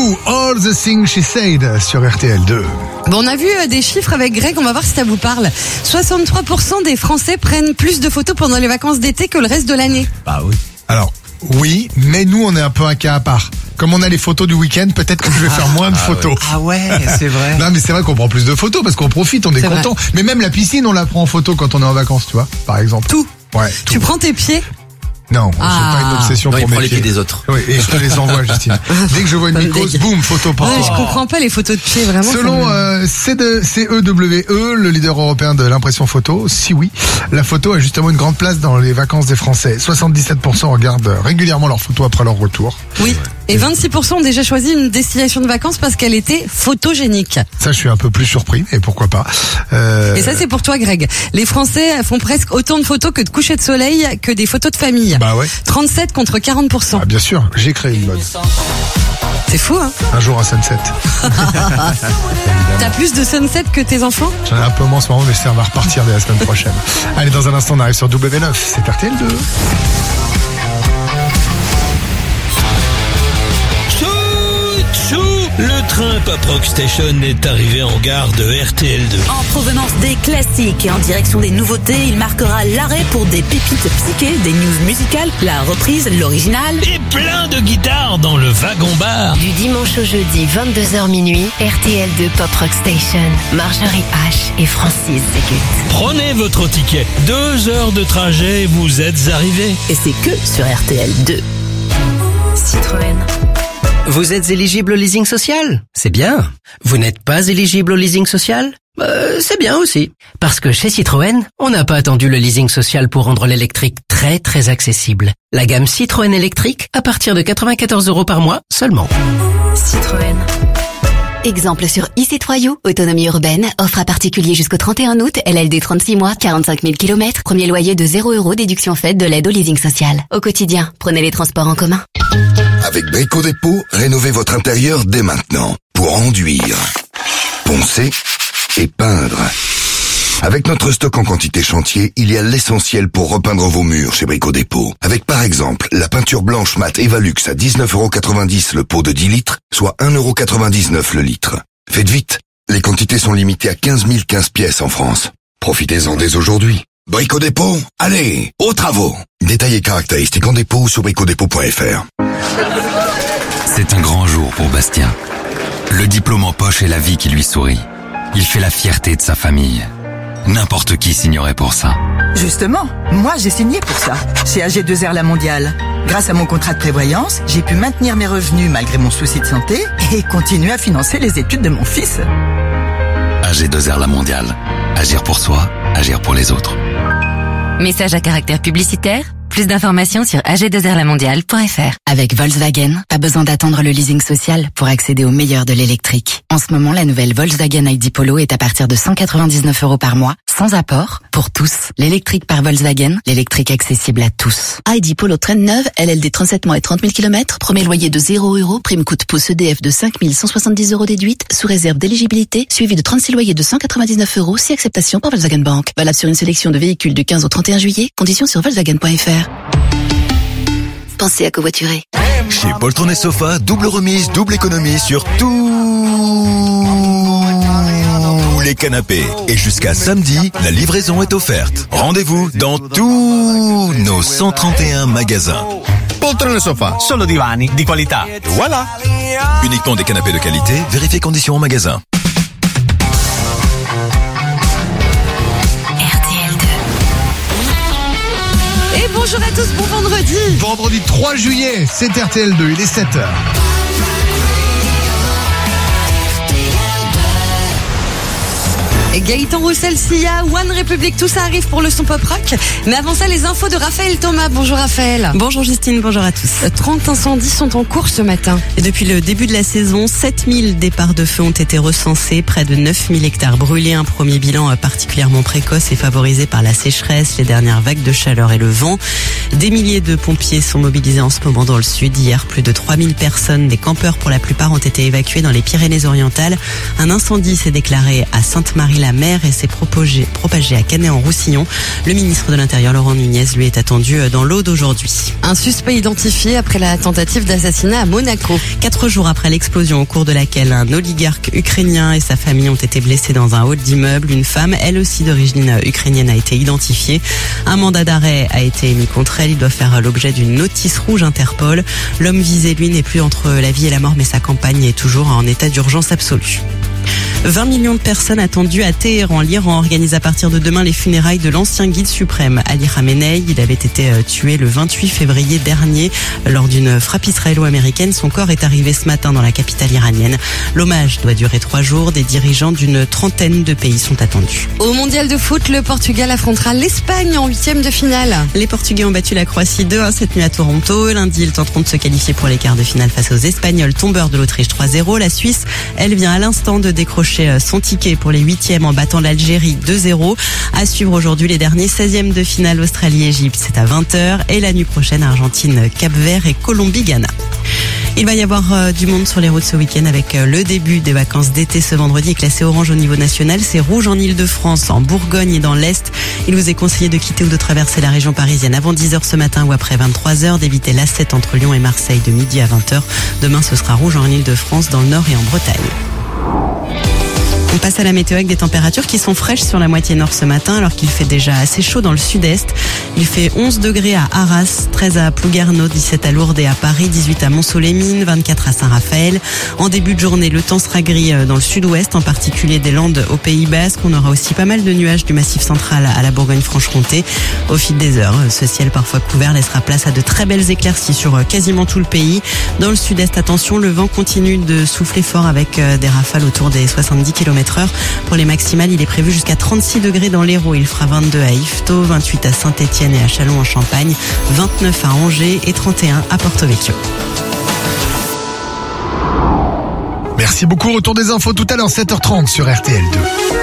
Who, All the Things She Said sur RTL2. Bon, on a vu des chiffres avec Greg, on va voir si ça vous parle. 63% des Français prennent plus de photos pendant les vacances d'été que le reste de l'année. Bah oui. Alors, oui, mais nous on est un peu un cas à part. Comme on a les photos du week-end, peut-être que je vais faire moins de photos. Ouais. Ah ouais, c'est vrai. Non mais c'est vrai qu'on prend plus de photos parce qu'on profite, on est content. Vrai. Mais même la piscine, on la prend en photo quand on est en vacances, tu vois, par exemple. Tout. Ouais. Tout. Tu prends tes pieds? Non, j'ai pas une obsession pour mes les pieds des autres. Oui, et je te les envoie, Justine. Dès que je vois une mycose, boum, photo pour toi. Je comprends pas les photos de pieds, vraiment. Selon CEWE, le leader européen de l'impression photo, si oui, la photo a justement une grande place dans les vacances des Français. 77% regardent régulièrement leurs photos après leur retour. Oui, et 26% ont déjà choisi une destination de vacances parce qu'elle était photogénique. Ça, je suis un peu plus surpris, et pourquoi pas. Et ça, c'est pour toi, Greg. Les Français font presque autant de photos que de couchers de soleil que des photos de famille. Bah ouais. 37 contre 40%. Ah bien sûr, j'ai créé une mode. C'est fou, hein? Un jour à Sunset. T'as plus de Sunset que tes enfants? J'en ai un peu moins en ce moment, mais ça va repartir dès la semaine prochaine. Allez, dans un instant, on arrive sur W9. C'est RTL2. Le train Pop Rock Station est arrivé en gare de RTL2. En provenance des classiques et en direction des nouveautés, il marquera l'arrêt pour des pépites psychées, des news musicales, la reprise, l'original. Et plein de guitares dans le wagon-bar. Du dimanche au jeudi, 22h minuit, RTL2 Pop Rock Station. Marjorie H et Francis Zégut. Prenez votre ticket. 2 heures de trajet et vous êtes arrivés. Et c'est que sur RTL2. Citroën. Vous êtes éligible au leasing social? C'est bien. Vous n'êtes pas éligible au leasing social? C'est bien aussi. Parce que chez Citroën, on n'a pas attendu le leasing social pour rendre l'électrique très très accessible. La gamme Citroën électrique à partir de 94 € par mois seulement. Citroën. Exemple sur e-Citoyou, autonomie urbaine, offre à particulier jusqu'au 31 août, LLD 36 mois, 45 000 km, premier loyer de 0 €, déduction faite de l'aide au leasing social. Au quotidien, prenez les transports en commun. Avec Brico Dépôt, rénovez votre intérieur dès maintenant pour enduire, poncer et peindre. Avec notre stock en quantité chantier, il y a l'essentiel pour repeindre vos murs chez Brico Dépôt. Avec par exemple la peinture blanche mat Evalux à 19,90 € le pot de 10 litres, soit 1,99 € le litre. Faites vite, les quantités sont limitées à 15 015 pièces en France. Profitez-en dès aujourd'hui. Brico Dépôt, allez, aux travaux. Détails et caractéristiques en dépôt ou sur bricodépôt.fr. C'est un grand jour pour Bastien. Le diplôme en poche et la vie qui lui sourit. Il fait la fierté de sa famille. N'importe qui signerait pour ça. Justement, moi j'ai signé pour ça, chez AG2R La Mondiale. Grâce à mon contrat de prévoyance, j'ai pu maintenir mes revenus malgré mon souci de santé et continuer à financer les études de mon fils. AG2R La Mondiale. Agir pour soi, agir pour les autres. Message à caractère publicitaire. Plus d'informations sur ag2rlamondiale.fr. Avec Volkswagen, pas besoin d'attendre le leasing social pour accéder au meilleur de l'électrique. En ce moment, la nouvelle Volkswagen ID Polo est à partir de 199 € par mois, sans apport, pour tous. L'électrique par Volkswagen, l'électrique accessible à tous. ID Polo traîne neuve, LLD 37 mois et 30 000 km, premier loyer de 0 €, prime coûte pouce EDF de 5 170 € déduite, sous réserve d'éligibilité, suivi de 36 loyers de 199 € si acceptation par Volkswagen Bank. Valable sur une sélection de véhicules du 15 au 31 juillet, conditions sur Volkswagen.fr. Pensez à covoiturer. Chez Poltron et Sofa, double remise, double économie sur tous les canapés. Et jusqu'à samedi, la livraison est offerte. Rendez-vous dans tous nos 131 magasins. Poltron et Sofa, solo divani di qualità. Voilà. Uniquement des canapés de qualité, vérifiez conditions en magasin. Et bonjour à tous, bon vendredi. Vendredi 3 juillet, c'est RTL2, il est 7h. Et Gaëtan Roussel, Sia, One Republic, tout ça arrive pour le son pop rock. Mais avant ça, les infos de Raphaël Thomas. Bonjour Raphaël. Bonjour Justine, bonjour à tous. 30 incendies sont en cours ce matin. Et depuis le début de la saison, 7000 départs de feu ont été recensés, près de 9000 hectares brûlés. Un premier bilan particulièrement précoce et favorisé par la sécheresse, les dernières vagues de chaleur et le vent. Des milliers de pompiers sont mobilisés en ce moment dans le sud. Hier, plus de 3000 personnes, des campeurs pour la plupart, ont été évacués dans les Pyrénées-Orientales. Un incendie s'est déclaré à Sainte-Marie-la la mer et s'est propagé à Canet-en-Roussillon. Le ministre de l'Intérieur, Laurent Nunez, lui est attendu dans l'Aude aujourd'hui. Un suspect identifié après la tentative d'assassinat à Monaco. 4 jours après l'explosion au cours de laquelle un oligarque ukrainien et sa famille ont été blessés dans un hall d'immeuble, une femme, elle aussi d'origine ukrainienne, a été identifiée. Un mandat d'arrêt a été émis contre elle. Il doit faire l'objet d'une notice rouge Interpol. L'homme visé, lui, n'est plus entre la vie et la mort, mais sa campagne est toujours en état d'urgence absolue. 20 millions de personnes attendues à Téhéran. L'Iran organise à partir de demain les funérailles de l'ancien guide suprême, Ali Khamenei. Il avait été tué le 28 février dernier lors d'une frappe israélo-américaine. Son corps est arrivé ce matin dans la capitale iranienne. L'hommage doit durer 3 jours. Des dirigeants d'une trentaine de pays sont attendus. Au mondial de foot, le Portugal affrontera l'Espagne en 8e de finale. Les Portugais ont battu la Croatie 2-1 cette nuit à Toronto. Lundi, ils tenteront de se qualifier pour les quarts de finale face aux Espagnols, tombeurs de l'Autriche 3-0. La Suisse, elle vient à l'instant de décrocher son ticket pour les 8e en battant l'Algérie 2-0. À suivre aujourd'hui les derniers 16e de finale Australie-Égypte. C'est à 20h. Et la nuit prochaine, Argentine, Cap-Vert et Colombie-Ghana. Il va y avoir du monde sur les routes ce week-end avec le début des vacances d'été ce vendredi. Est classé orange au niveau national. C'est rouge en Ile-de-France, en Bourgogne et dans l'Est. Il vous est conseillé de quitter ou de traverser la région parisienne avant 10h ce matin ou après 23h, d'éviter l'A7 entre Lyon et Marseille de midi à 20h. Demain, ce sera rouge en Ile-de-France, dans le Nord et en Bretagne. On passe à la météo avec des températures qui sont fraîches sur la moitié nord ce matin alors qu'il fait déjà assez chaud dans le sud-est. Il fait 11 degrés à Arras, 13 à Plouguerneau, 17 à Lourdes et à Paris, 18 à Mont-Soleil-Mines, 24 à Saint-Raphaël. En début de journée, le temps sera gris dans le sud-ouest, en particulier des Landes au Pays Basque. On aura aussi pas mal de nuages du Massif central à la Bourgogne-Franche-Comté. Au fil des heures, ce ciel parfois couvert laissera place à de très belles éclaircies sur quasiment tout le pays. Dans le sud-est, attention, le vent continue de souffler fort avec des rafales autour des 70 km/h. Pour les maximales, il est prévu jusqu'à 36 degrés dans l'Hérault. Il fera 22 à Yvetot, 28 à Saint-Étienne et à Châlons en Champagne, 29 à Angers et 31 à Porto Vecchio. Merci beaucoup. Retour des infos tout à l'heure, 7h30 sur RTL2.